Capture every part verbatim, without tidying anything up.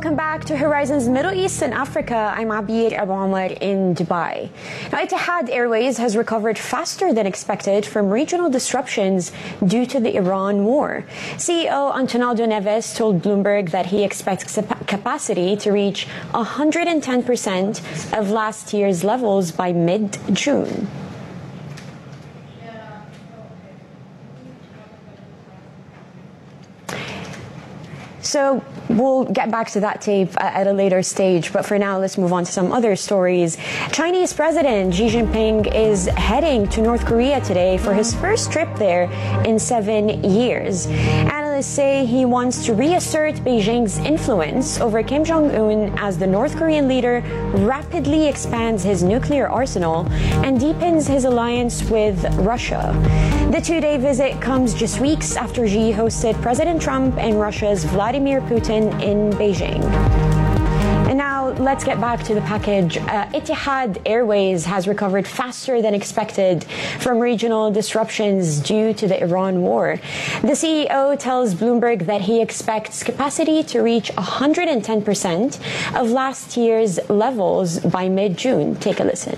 welcome back to Horizons Middle East and Africa. I'm Abir Abu Omar in Dubai. Now, Etihad Airways has recovered faster than expected from regional disruptions due to the Iran war. C E O Antonaldo Neves told Bloomberg that he expects capacity to reach one hundred ten percent of last year's levels by mid-June. So we'll get back to that tape at a later stage, but for now, let's move on to some other stories. Chinese President Xi Jinping is heading to North Korea today for his first trip there in seven years. Analysts say he wants to reassert Beijing's influence over Kim Jong-un as the North Korean leader rapidly expands his nuclear arsenal and deepens his alliance with Russia. The two-day visit comes just weeks after Xi hosted President Trump and Russia's Vladimir Putin in Beijing. And now let's get back to the package. Uh, Etihad Airways has recovered faster than expected from regional disruptions due to the Iran war. The C E O tells Bloomberg that he expects capacity to reach one hundred ten percent of last year's levels by mid-June. Take a listen.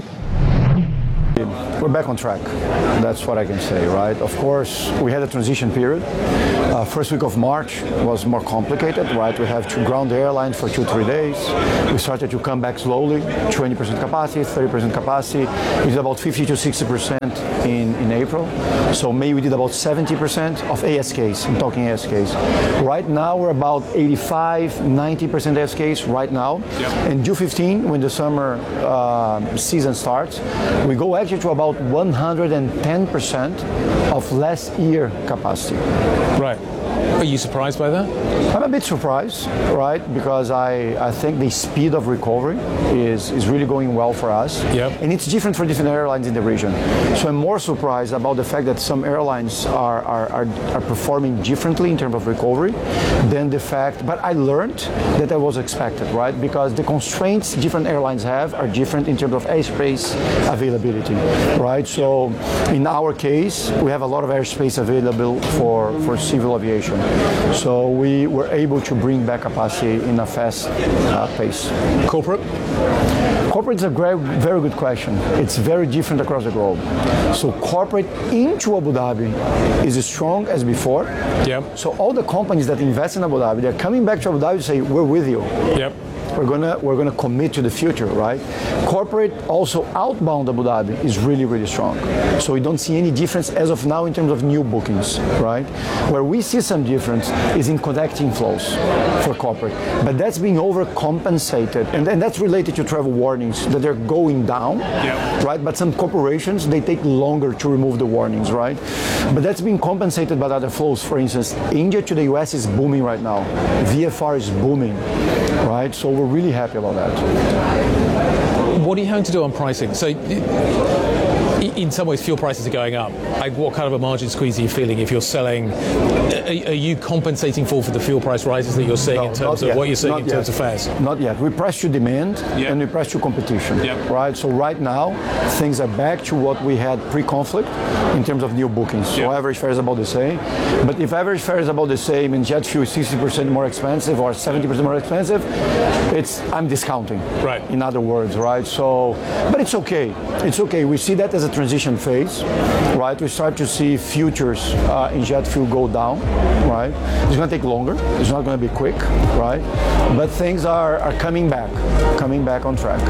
We're back on track. That's what I can say, right? Of course, we had a transition period. Uh, first week of March was more complicated, right? We have to ground the airline for two, three days. We started to come back slowly, twenty percent capacity, thirty percent capacity. We did about fifty to sixty percent in, in April. So May we did about seventy percent of A S Ks. I'm talking A S Ks. Right now we're about eighty-five, ninety percent A S Ks right now. Yep. And June fifteenth, when the summer uh, season starts, we go actually to about one hundred ten percent of last year capacity. Right. Are you surprised by that? I'm a bit surprised, right? Because I, I think the speed of recovery is, is really going well for us. Yep. And it's different for different airlines in the region. So I'm more surprised about the fact that some airlines are, are, are, are performing differently in terms of recovery than the fact, but I learned that that was expected, right? Because the constraints different airlines have are different in terms of airspace availability, right? So in our case, we have a lot of airspace available for, for civil aviation. So we were able to bring back capacity in a fast uh, pace. Corporate? Corporate is a very, very good question. It's very different across the globe. So corporate into Abu Dhabi is as strong as before. Yep. So all the companies that invest in Abu Dhabi, they're coming back to Abu Dhabi to say, we're with you. Yep. We're gonna we're gonna commit to the future, right? Corporate also outbound Abu Dhabi is really really strong. So we don't see any difference as of now in terms of new bookings, right? Where we see some difference is in connecting flows for corporate, but that's being overcompensated, and then that's related to travel warnings that they're going down, yep. right? But some corporations they take longer to remove the warnings, right? But that's being compensated by other flows. For instance, India to the U S is booming right now. V F R is booming, right? So we're really happy about that. What are you having to do on pricing? So, in some ways, fuel prices are going up. Like, what kind of a margin squeeze are you feeling if you're selling? Are, are you compensating for for the fuel price rises that you're seeing no, in terms of yet. what you're seeing not in yet. terms of fares? Not yet. We price to demand yep. and we price to competition. Yep. Right. So right now, things are back to what we had pre-conflict in terms of new bookings. Yep. So average fare is about the same. But if average fare is about the same and jet fuel is sixty percent more expensive or seventy percent more expensive, it's I'm discounting. Right. In other words, right. So, but it's okay. It's okay. We see that as a transition phase, right? We start to see futures uh, in jet fuel go down, right? It's going to take longer. It's not going to be quick, right? But things are, are coming back, coming back on track.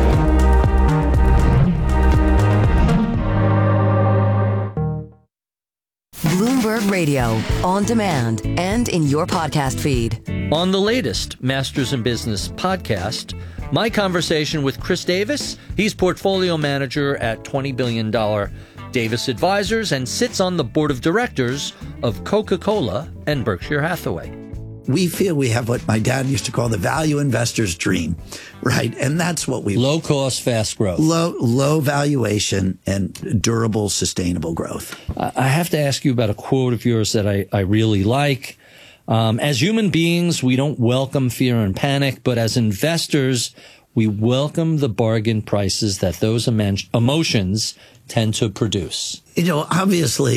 Bloomberg Radio, on demand and in your podcast feed. On the latest Masters in Business podcast, my conversation with Chris Davis. He's portfolio manager at twenty billion dollars Davis Advisors and sits on the board of directors of Coca-Cola and Berkshire Hathaway. We feel we have what my dad used to call the value investor's dream, right? And that's what we... Low cost, fast growth. Low, low valuation and durable, sustainable growth. I have to ask you about a quote of yours that I, I really like. Um, as human beings, we don't welcome fear and panic, but as investors, we welcome the bargain prices that those emotions tend to produce. You know, obviously,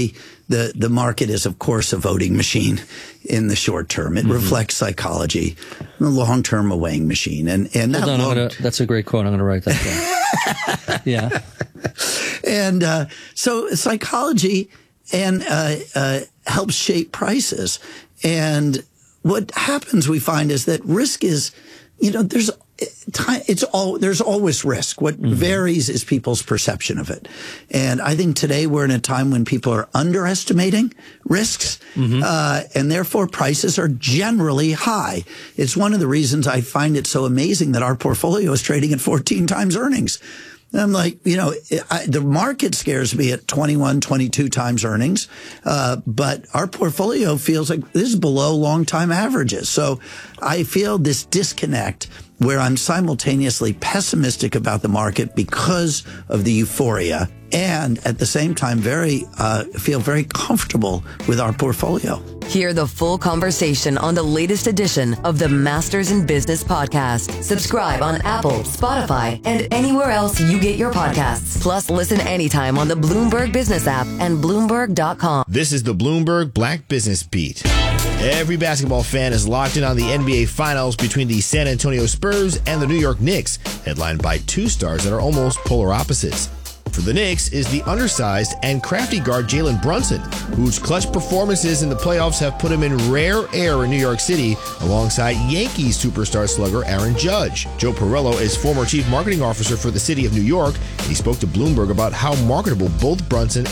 the, the market is, of course, a voting machine in the short term. It mm-hmm. reflects psychology. The long term, a weighing machine. And, and that Hold on, long- gonna, that's a great quote. I'm going to write that down. Yeah. And uh, so psychology and uh, uh, helps shape prices. And what happens, we find, is that risk is, you know, there's it's all there's always risk. What mm-hmm. varies is people's perception of it. And I think today we're in a time when people are underestimating risks, mm-hmm. uh, and therefore prices are generally high. It's one of the reasons I find it so amazing that our portfolio is trading at fourteen times earnings. I'm like, you know, I, the market scares me at twenty-one, twenty-two times earnings, uh, but our portfolio feels like this is below long-time averages. So I feel this disconnect where I'm simultaneously pessimistic about the market because of the euphoria, and at the same time, very uh, feel very comfortable with our portfolio. Hear the full conversation on the latest edition of the Masters in Business podcast. Subscribe on Apple, Spotify, and anywhere else you get your podcasts. Plus, listen anytime on the Bloomberg Business app and Bloomberg dot com. This is the Bloomberg Black Business Beat. Every basketball fan is locked in on the N B A Finals between the San Antonio Spurs and the New York Knicks, headlined by two stars that are almost polar opposites. For the Knicks is the undersized and crafty guard Jalen Brunson, whose clutch performances in the playoffs have put him in rare air in New York City alongside Yankees superstar slugger Aaron Judge. Joe Pirello is former chief marketing officer for the city of New York. He spoke to Bloomberg about how marketable both Brunson